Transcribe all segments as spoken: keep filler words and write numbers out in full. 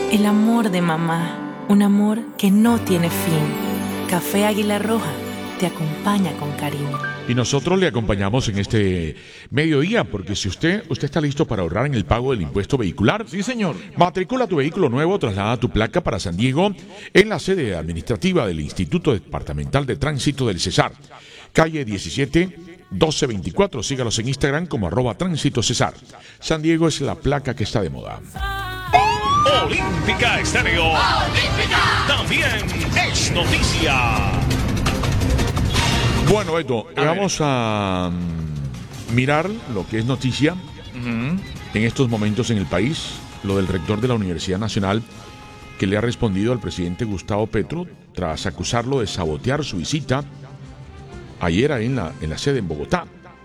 El amor de mamá, un amor que no tiene fin. Café Águila Roja te acompaña con cariño. Y nosotros le acompañamos en este mediodía, porque si usted usted está listo para ahorrar en el pago del impuesto vehicular. Sí, señor. Matricula tu vehículo nuevo, traslada tu placa para San Diego en la sede administrativa del Instituto Departamental de Tránsito del Cesar. Calle diecisiete, doce veinticuatro. Sígalos en Instagram como arroba Tránsito Cesar. San Diego es la placa que está de moda. Olímpica Estéreo. Olímpica. También es noticia. Bueno, Beto, a vamos ver. a mirar lo que es noticia uh-huh. en estos momentos en el país. Lo del rector de la Universidad Nacional, que le ha respondido al presidente Gustavo Petro tras acusarlo de sabotear su visita ayer en la, en la sede en Bogotá.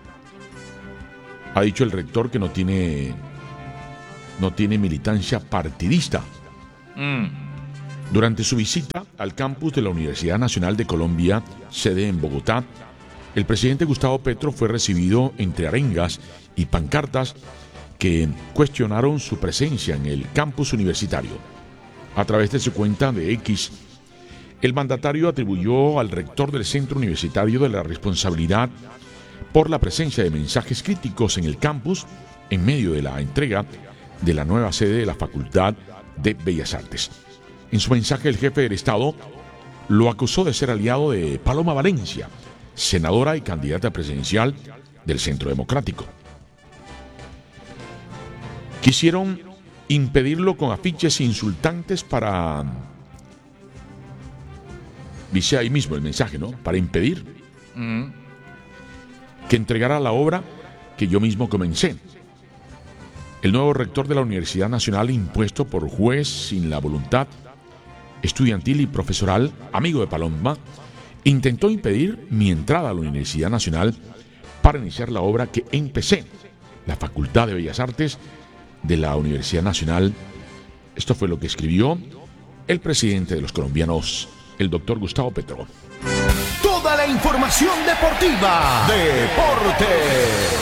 Ha dicho el rector que no tiene, no tiene militancia partidista. Mm. Durante su visita al campus de la Universidad Nacional de Colombia, sede en Bogotá, el presidente Gustavo Petro fue recibido entre arengas y pancartas que cuestionaron su presencia en el campus universitario. A través de su cuenta de X, el mandatario atribuyó al rector del centro universitario de la responsabilidad por la presencia de mensajes críticos en el campus en medio de la entrega de la nueva sede de la Facultad de Bellas Artes. En su mensaje, el jefe del Estado lo acusó de ser aliado de Paloma Valencia, senadora y candidata presidencial del Centro Democrático. Quisieron impedirlo con afiches insultantes para... dice ahí mismo el mensaje, ¿no? Para impedir mm. que entregara la obra que yo mismo comencé. El nuevo rector de la Universidad Nacional, impuesto por juez sin la voluntad estudiantil y profesoral, amigo de Paloma, intentó impedir mi entrada a la Universidad Nacional para iniciar la obra que empecé, la Facultad de Bellas Artes de la Universidad Nacional. Esto fue lo que escribió el presidente de los colombianos, el doctor Gustavo Petro. Toda la información deportiva. Deportes.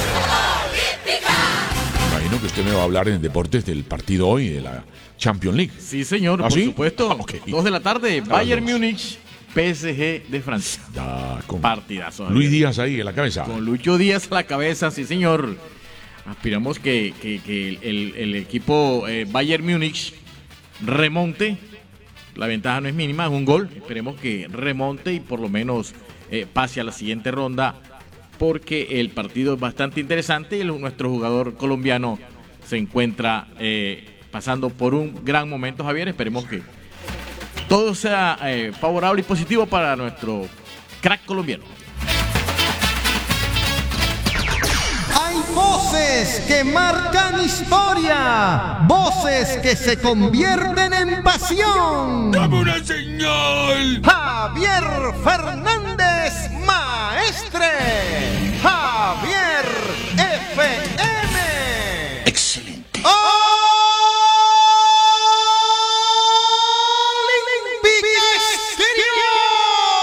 Imagino que usted me va a hablar en deportes del partido hoy de la Champions League. Sí, señor, ¿Ah, por sí? supuesto. Ah, okay. Dos de la tarde, Bayern Múnich, P S G de Francia. Ya, con partidazo. Luis Díaz ahí en la cabeza. Con Lucho Díaz a la cabeza, sí, señor. Aspiramos que, que, que el, el equipo eh, Bayern Múnich remonte. La ventaja no es mínima, es un gol. Esperemos que remonte y por lo menos eh, pase a la siguiente ronda, porque el partido es bastante interesante y el, nuestro jugador colombiano se encuentra eh, pasando por un gran momento, Javier. Esperemos que todo sea eh, favorable y positivo para nuestro crack colombiano. Hay voces que marcan historia, voces que se convierten en pasión. ¡Dame una señal! Javier Fernández, maestre. Javier F M.